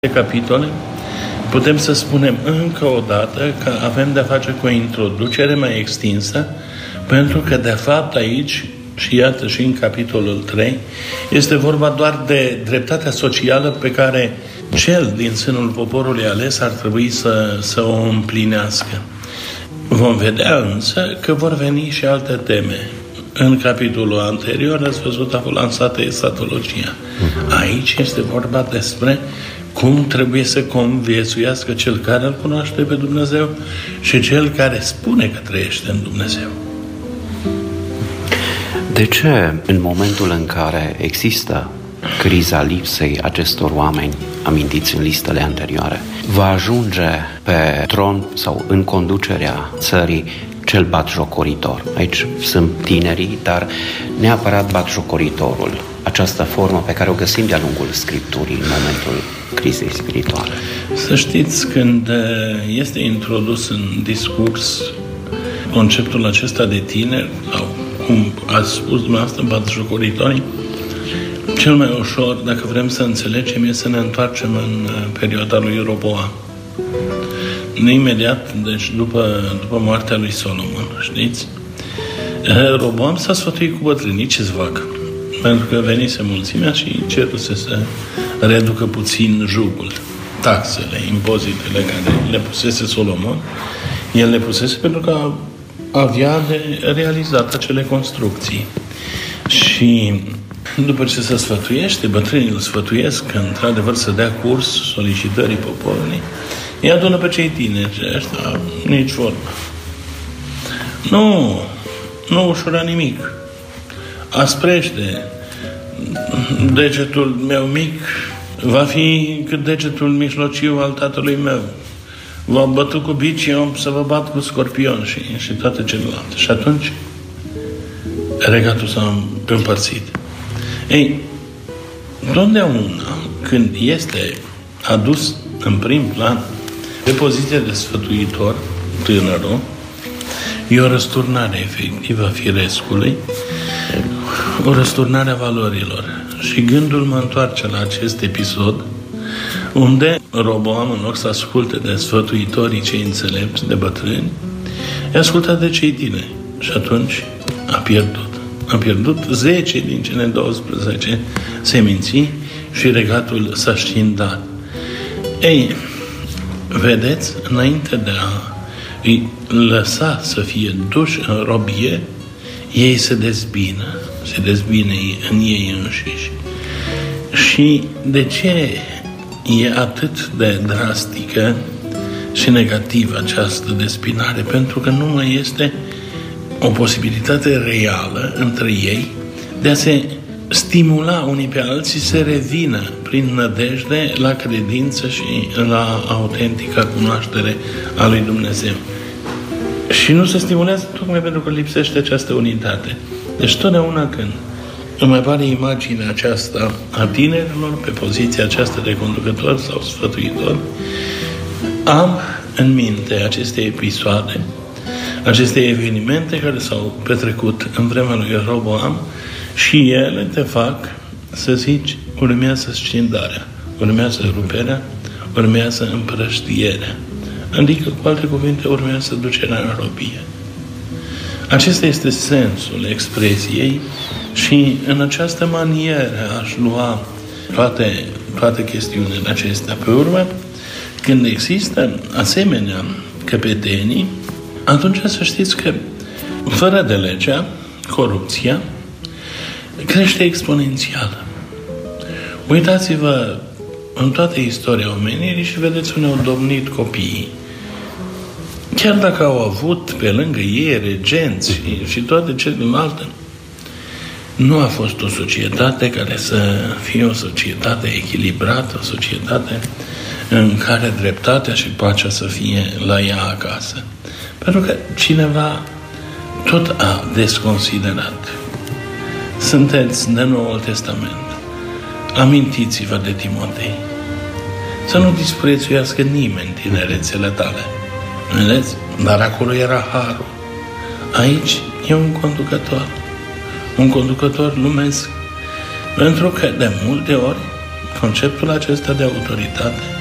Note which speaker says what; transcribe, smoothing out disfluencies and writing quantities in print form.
Speaker 1: capitole, putem să spunem încă o dată că avem de-a face cu o introducere mai extinsă, pentru că de fapt aici, și iată și în capitolul 3, este vorba doar de dreptatea socială pe care cel din sânul poporului ales ar trebui să o împlinească. Vom vedea însă că vor veni și alte teme. În capitolul anterior ați văzut acolo lansată escatologia. Aici este vorba despre cum trebuie să conviețuiască cel care îl cunoaște pe Dumnezeu și cel care spune că trăiește în Dumnezeu.
Speaker 2: De ce în momentul în care există criza lipsei acestor oameni amintiți în listele anterioare, va ajunge pe tron sau în conducerea țării cel batjocoritor? Aici sunt tinerii, dar neapărat batjocoritorul, această formă pe care o găsim de-a lungul Scripturii în momentul crizei spirituale.
Speaker 1: Să știți, când este introdus în discurs conceptul acesta de tineri, sau cum ați spus dumneavoastră, batjocoritorii, cel mai ușor, dacă vrem să înțelegem, e să ne întoarcem în perioada lui Roboam. Imediat, deci după moartea lui Solomon, știți? Roboam s-a sfătuit cu bătrânii, ce-ți facă? Pentru că venise mulțimea și ceruse să reducă puțin jugul, taxele, impozitele care le pusese Solomon. El le pusese pentru că avea de realizat acele construcții. Și după ce se sfătuiește, bătrânii îl sfătuiesc că într-adevăr să dea curs solicitării poporului, îi adună pe cei tineri, ăștia, nici vorbă. Nu ușura nimic. Asprește. Degetul meu mic va fi cât degetul mijlociu al tatălui meu. V-am bătut cu bici, eu să vă bat cu scorpion și toate celelalte. Și atunci regatul s-a împărțit. Ei, totdeauna când este adus în prim plan pe poziția de sfătuitor, tânărul, e o răsturnare efectivă a firescului, o răsturnare a valorilor. Și gândul mă întoarce la acest episod, unde Roboam, în loc să asculte de sfătuitorii cei înțelepți, de bătrâni, i-a ascultat de cei tineri. Și atunci a pierdut. A pierdut 10 din cele 12 seminții și regatul s-a scindat. Ei, vedeți, înainte de a îi lăsa să fie duși în robie, ei se dezbină în ei înșiși. Și de ce e atât de drastică și negativă această despinare? Pentru că nu mai este o posibilitate reală între ei de a se stimula unii pe alții să revină prin nădejde la credință și la autentica cunoaștere a lui Dumnezeu. Și nu se stimulează tocmai pentru că lipsește această unitate. Deci totdeauna când îmi apare imaginea aceasta a tinerilor pe poziția aceasta de conducător sau sfătuitor, am în minte aceste episoade, aceste evenimente care s-au petrecut în vremea lui Roboam și ele te fac să zici, urmează scindarea, urmează ruperea, urmează împrăștierea. Adică, cu alte cuvinte, urmează ducerea în robie. Acesta este sensul expresiei și în această manieră aș lua toate chestiunile acestea. Pe urmă, când există asemenea căpetenii, atunci să știți că fără de legea, corupția crește exponențial. Uitați-vă în toată istoria omenirii și vedeți unde au domnit copiii. Chiar dacă au avut pe lângă ei regenți și toate celelalte, nu a fost o societate care să fie o societate echilibrată, o societate în care dreptatea și pacea să fie la ea acasă. Pentru că cineva tot a desconsiderat. Sunteți de Noul Testament. Amintiți-vă de Timotei. Să nu disprețuiască nimeni tinerețele tale. Vedeți? Dar acolo era harul. Aici e un conducător lumesc. Pentru că de multe ori conceptul acesta de autoritate